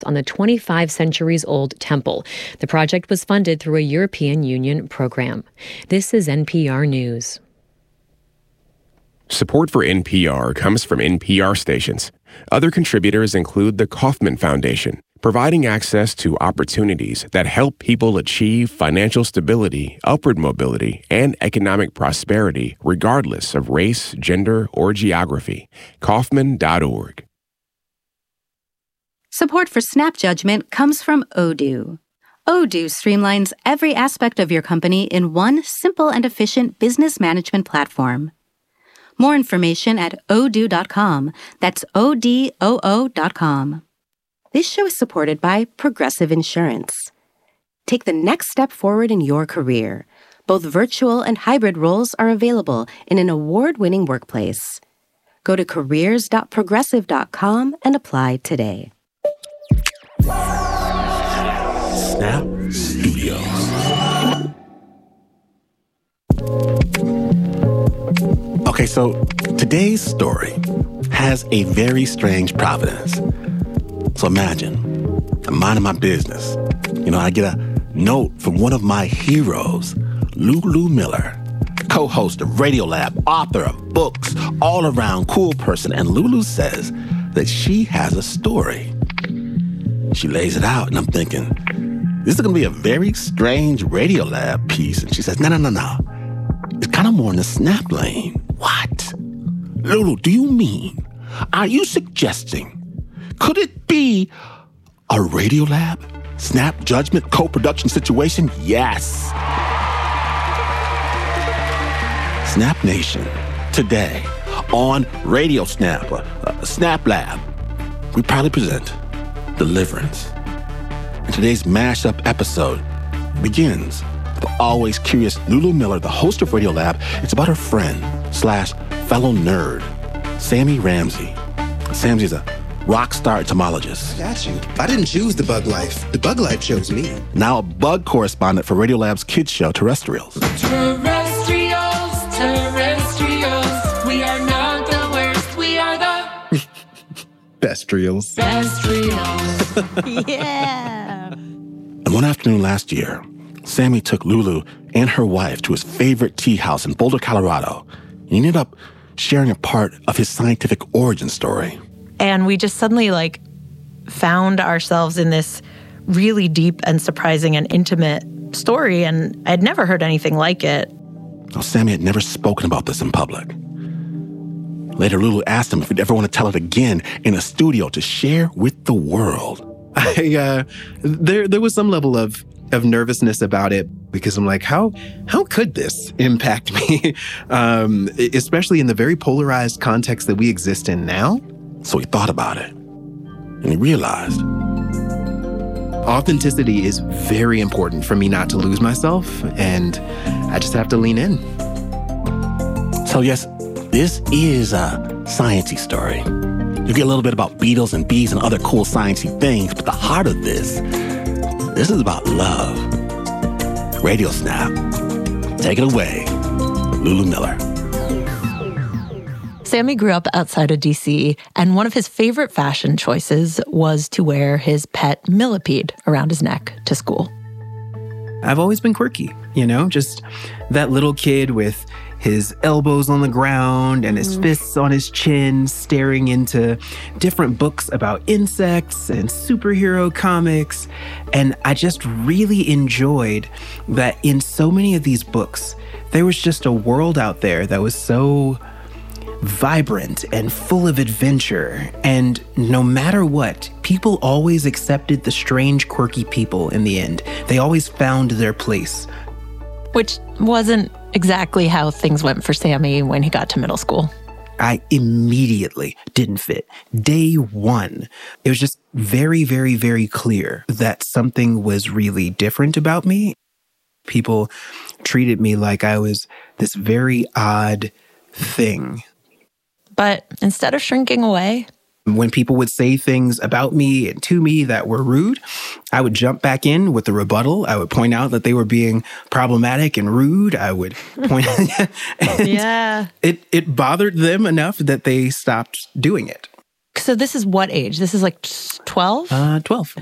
on the 25 centuries old temple. The project was funded through a European Union program. This is NPR News. Support for NPR comes from NPR stations. Other contributors include the Kauffman Foundation, providing access to opportunities that help people achieve financial stability, upward mobility, and economic prosperity regardless of race, gender, or geography. Kauffman.org. Support for Snap Judgment comes from Odoo. Odoo streamlines every aspect of your company in one simple and efficient business management platform. More information at odoo.com. That's ODOO.com. This show is supported by Progressive Insurance. Take the next step forward in your career. Both virtual and hybrid roles are available in an award-winning workplace. Go to careers.progressive.com and apply today. Snap Studios. Okay, so today's story has a very strange providence. So imagine, I'm minding my business. I get a note from one of my heroes, Lulu Miller, co-host of Radiolab, author of books, all-around cool person. And Lulu says that she has a story. She lays it out, and I'm thinking, this is going to be a very strange Radiolab piece. And she says, no. It's kind of more in the Snap lane. What? Lulu, do you mean? Are you suggesting? Could it be a Radiolab Snap Judgment co-production situation? Yes. Snap Nation, today on Radio Snap, Snap Lab, we proudly present Deliverance. And today's mashup episode begins with the always curious Lulu Miller, the host of Radiolab. It's about her friend / fellow nerd, Sammy Ramsey. Sammy's a rock star entomologist. Got you. I didn't choose the bug life. The bug life chose me. Now a bug correspondent for Radiolab's kids show, Terrestrials. Terrestrials, we are not the worst, we are the... Bestrials. Yeah. And one afternoon last year, Sammy took Lulu and her wife to his favorite tea house in Boulder, Colorado. He ended up sharing a part of his scientific origin story. And we just suddenly, found ourselves in this really deep and surprising and intimate story, and I'd never heard anything like it. Now, Sammy had never spoken about this in public. Later, Lulu asked him if he'd ever want to tell it again in a studio to share with the world. There was some level of nervousness about it because I'm like, how could this impact me? Especially in the very polarized context that we exist in now. So he thought about it, and he realized authenticity is very important for me not to lose myself, and I just have to lean in. So yes, this is a science-y story. You get a little bit about beetles and bees and other cool science-y things, but the heart of this is about love. Radio Snap. Take it away, Lulu Miller. Sammy grew up outside of D.C., and one of his favorite fashion choices was to wear his pet millipede around his neck to school. I've always been quirky, just that little kid with his elbows on the ground and his fists on his chin, staring into different books about insects and superhero comics. And I just really enjoyed that in so many of these books, there was just a world out there that was so vibrant and full of adventure. And no matter what, people always accepted the strange, quirky people in the end. They always found their place. Which wasn't exactly how things went for Sammy when he got to middle school. I immediately didn't fit. Day one, it was just very, very, very clear that something was really different about me. People treated me like I was this very odd thing. But instead of shrinking away, when people would say things about me and to me that were rude, I would jump back in with a rebuttal. I would point out that they were being problematic and rude. I would point and yeah. It bothered them enough that they stopped doing it. So this is what age? This is like 12? 12.